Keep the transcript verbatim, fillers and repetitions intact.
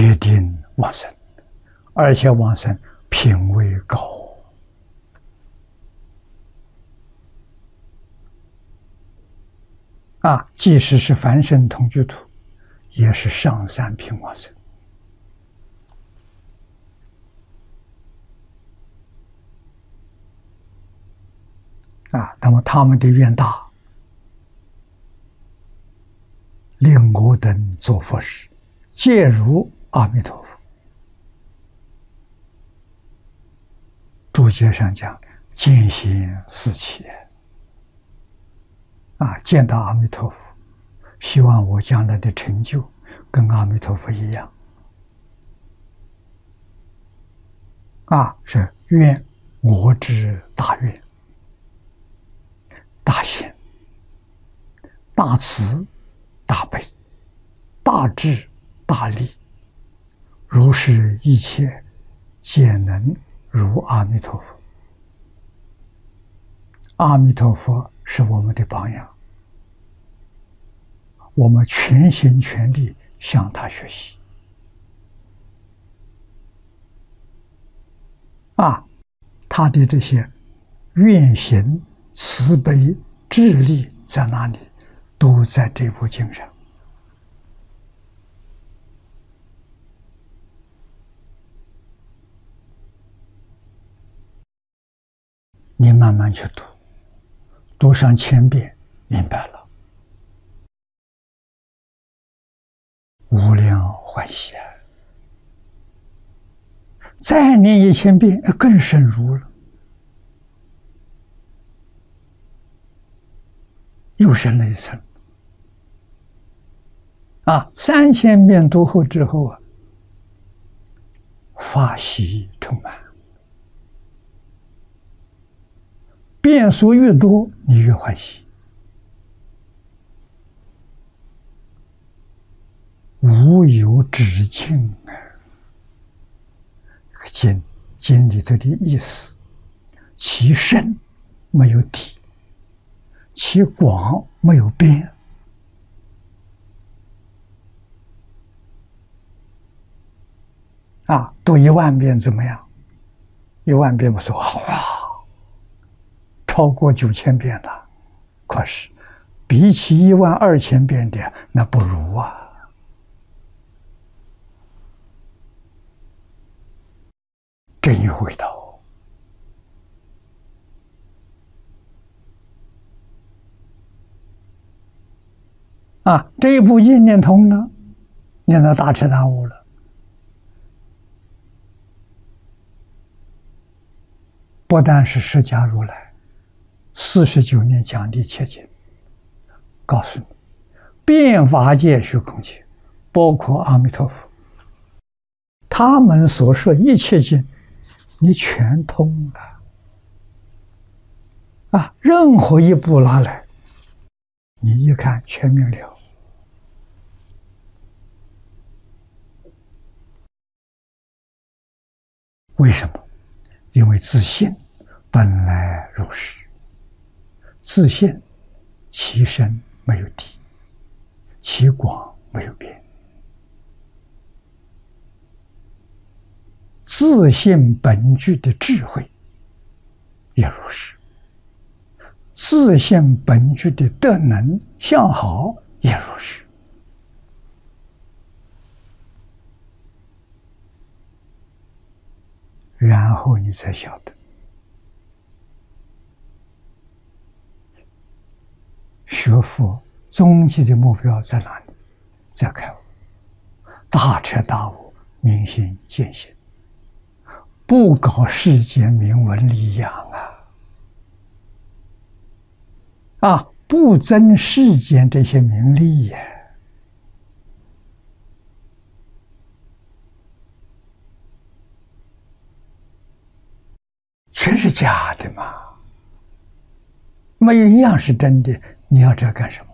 一定往生，而且往生品位高。啊，即使是凡圣同居土，也是上三品往生。啊，那么他们的愿大，令我等做佛事，皆如阿弥陀佛。注解上讲，见贤思齐。啊，见到阿弥陀佛，希望我将来的成就跟阿弥陀佛一样。啊，是愿我之大愿、大贤、大慈、大悲、大智、大利，如是一切，皆能如阿弥陀佛。阿弥陀佛是我们的榜样，我们全心全力向他学习。啊，他的这些愿行、慈悲、智力在哪里？都在这部经上。你慢慢去读，读上千遍，明白了，无量欢喜啊！再念一千遍，更深入了，又深了一层。啊，三千遍读后之后啊，法喜充满。遍数越多，你越欢喜。无有止境啊！经经里头的意思，其深没有底，其广没有边。啊，读一万遍怎么样？一万遍不说好啊，超过九千遍了。可是比起一万二千遍的，那不如啊。真有味道。啊，这一部经念通了，念到大彻大悟了。不但是释迦如来四十九年讲的切经，告诉你，遍法界虚空界，包括阿弥陀佛，他们所说一切经，你全通了。啊，任何一部拿来，你一看全明了。为什么？因为自信本来如是，自信其深没有底，其广没有边。自信本具的智慧也如是，自信本具的德能相好也如是。然后你才晓得，学佛终极的目标在哪里？在开悟，大彻大悟，明心见性，不搞世间名闻利养啊！啊，不争世间这些名利呀！全是假的嘛，没有一样是真的，你要这干什么？